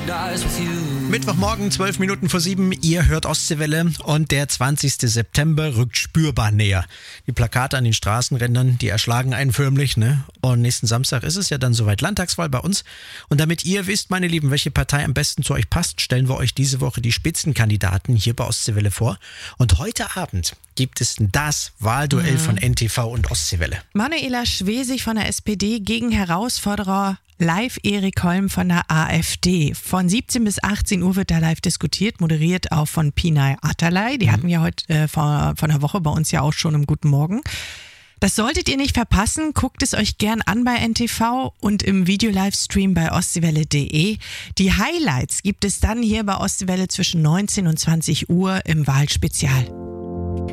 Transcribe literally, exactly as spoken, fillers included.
Mittwochmorgen, zwölf Minuten vor sieben, ihr hört Ostseewelle und der zwanzigste September rückt spürbar näher. Die Plakate an den Straßenrändern, die erschlagen einen förmlich, ne? Und nächsten Samstag ist es ja dann soweit Landtagswahl bei uns. Und damit ihr wisst, meine Lieben, welche Partei am besten zu euch passt, stellen wir euch diese Woche die Spitzenkandidaten hier bei Ostseewelle vor. Und heute Abend gibt es das Wahlduell mhm. von N T V und Ostseewelle. Manuela Schwesig von der S P D gegen Herausforderer live Erik Holm von der AfD. Von siebzehn bis achtzehn Uhr wird da live diskutiert, moderiert auch von Pinay Atalay. Die mhm. hatten wir heute äh, vor, vor einer Woche bei uns ja auch schon im Guten Morgen. Das solltet ihr nicht verpassen. Guckt es euch gern an bei N T V und im Video-Livestream bei ostseewelle punkt de. Die Highlights gibt es dann hier bei Ostseewelle zwischen neunzehn und zwanzig Uhr im Wahlspezial.